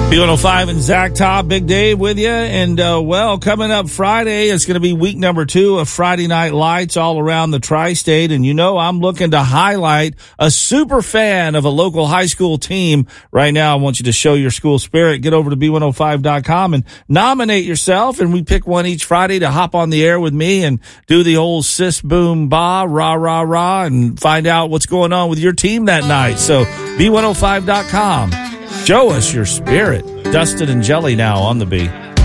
B105 and Zach Todd, Big Dave with you. And, coming up Friday, it's going to be week number 2 of Friday Night Lights all around the tri-state. And I'm looking to highlight a super fan of a local high school team. Right now, I want you to show your school spirit. Get over to B105.com and nominate yourself. And we pick one each Friday to hop on the air with me and do the old sis, boom, ba, rah, rah, rah, and find out what's going on with your team that night. So B105.com. Show us your spirit. Dustin and Jelly now on the B.